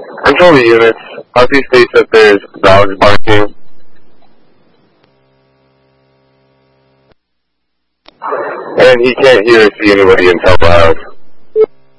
Control the units. Hussey states that there's dogs barking. And he can't hear or see anybody inside the house.